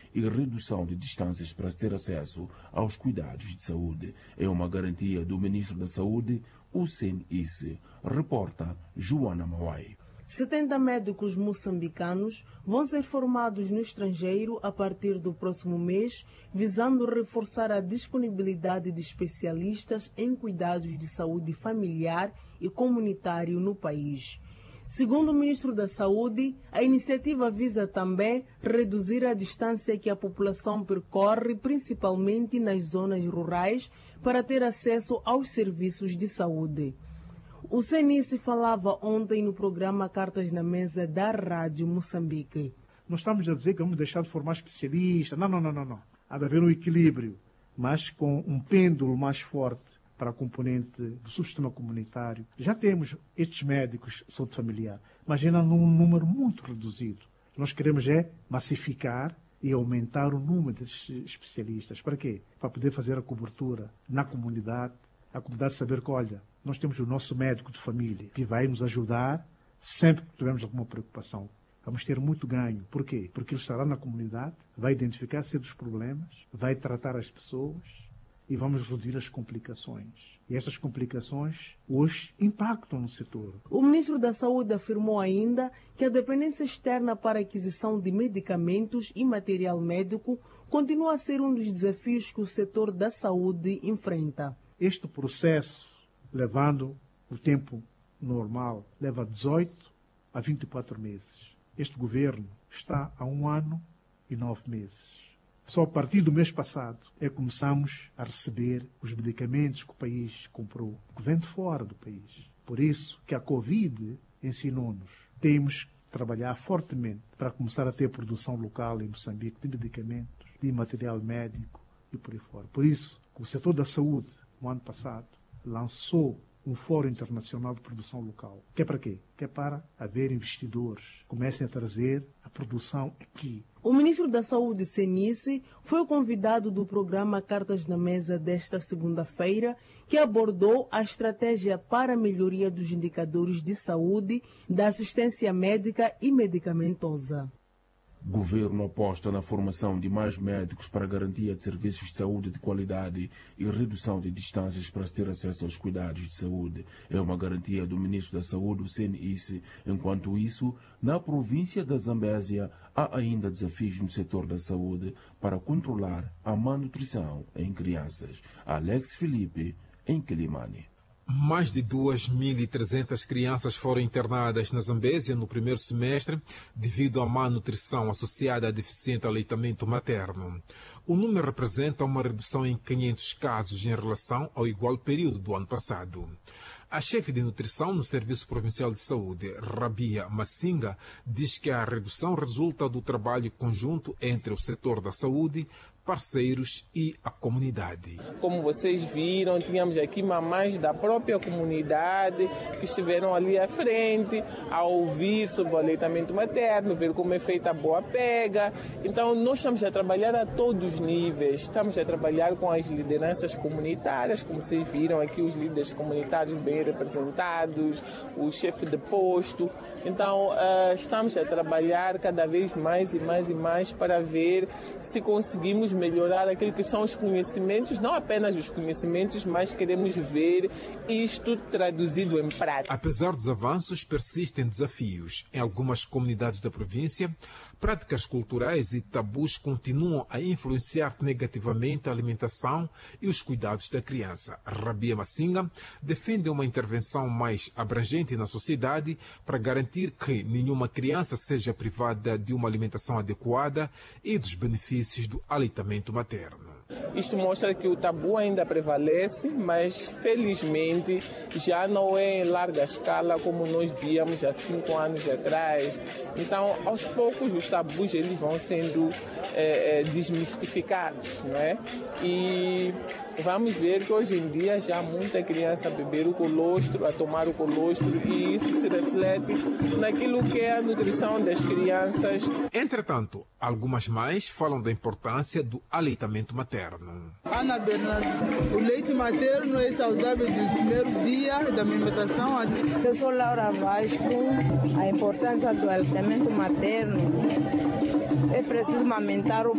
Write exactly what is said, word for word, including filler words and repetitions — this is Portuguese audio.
e redução de distâncias para ter acesso aos cuidados de saúde. É uma garantia do Ministro da Saúde, o S E N I C. Reporta Joana Mauai. setenta médicos moçambicanos vão ser formados no estrangeiro a partir do próximo mês, visando reforçar a disponibilidade de especialistas em cuidados de saúde familiar e comunitário no país. Segundo o Ministro da Saúde, a iniciativa visa também reduzir a distância que a população percorre, principalmente nas zonas rurais, para ter acesso aos serviços de saúde. O S E N I C falava ontem no programa Cartas na Mesa da Rádio Moçambique. Não estamos a dizer que vamos deixar de formar especialistas. Não, não, não, não, não. Há de haver um equilíbrio, mas com um pêndulo mais forte para a componente do subsistema comunitário. Já temos estes médicos de saúde familiar, mas ainda num número muito reduzido. Nós queremos é massificar e aumentar o número desses especialistas. Para quê? Para poder fazer a cobertura na comunidade, a comunidade saber que, olha, nós temos o nosso médico de família que vai nos ajudar sempre que tivermos alguma preocupação. Vamos ter muito ganho. Por quê? Porque ele estará na comunidade, vai identificar certos problemas, vai tratar as pessoas e vamos reduzir as complicações. E estas complicações hoje impactam no setor. O Ministro da Saúde afirmou ainda que a dependência externa para a aquisição de medicamentos e material médico continua a ser um dos desafios que o setor da saúde enfrenta. Este processo, levando o tempo normal, leva dezoito a vinte e quatro meses. Este governo está há um ano e nove meses. Só a partir do mês passado é que começamos a receber os medicamentos que o país comprou, que vem de fora do país. Por isso que a Covid ensinou-nos. Temos que trabalhar fortemente para começar a ter produção local em Moçambique de medicamentos, de material médico e por aí fora. Por isso, o setor da saúde, no ano passado, lançou um fórum internacional de produção local. Que é para quê? Que é para haver investidores que comecem a trazer a produção aqui. O Ministro da Saúde, S E N I C, foi o convidado do programa Cartas na Mesa desta segunda-feira, que abordou a estratégia para a melhoria dos indicadores de saúde, da assistência médica e medicamentosa. Governo aposta na formação de mais médicos para garantia de serviços de saúde de qualidade e redução de distâncias para ter acesso aos cuidados de saúde. É uma garantia do Ministro da Saúde, o S E N I C. Enquanto isso, na província da Zambésia, há ainda desafios no setor da saúde para controlar a malnutrição em crianças. Alex Felipe, em Quilimane. Mais de duas mil e trezentas crianças foram internadas na Zambésia no primeiro semestre devido à má nutrição associada a deficiente aleitamento materno. O número representa uma redução em quinhentos casos em relação ao igual período do ano passado. A chefe de nutrição no Serviço Provincial de Saúde, Rabia Massinga, diz que a redução resulta do trabalho conjunto entre o setor da saúde, parceiros e a comunidade. Como vocês viram, tínhamos aqui mamães da própria comunidade que estiveram ali à frente a ouvir sobre o aleitamento materno, ver como é feita a boa pega. Então, nós estamos a trabalhar a todos os níveis. Estamos a trabalhar com as lideranças comunitárias, como vocês viram aqui, os líderes comunitários bem representados, o chefe de posto. Então, uh, estamos a trabalhar cada vez mais e mais e mais para ver se conseguimos melhorar aquilo que são os conhecimentos, não apenas os conhecimentos, mas queremos ver isto traduzido em prática. Apesar dos avanços, persistem desafios. Em algumas comunidades da província, práticas culturais e tabus continuam a influenciar negativamente a alimentação e os cuidados da criança. Rabia Massinga defende uma intervenção mais abrangente na sociedade para garantir que nenhuma criança seja privada de uma alimentação adequada e dos benefícios do aleitamento materno. Isto mostra que o tabu ainda prevalece, mas felizmente já não é em larga escala como nós víamos há cinco anos atrás. Então, aos poucos, os tabus eles vão sendo é, é, desmistificados, não é? E vamos ver que hoje em dia já há muita criança a beber o colostro, a tomar o colostro, e isso se reflete naquilo que é a nutrição das crianças. Entretanto, algumas mães falam da importância do aleitamento materno. Ana Bernardo, o leite materno é saudável desde o primeiro dia da alimentação. Eu sou Laura Vasco. A importância do aleitamento materno é preciso amamentar o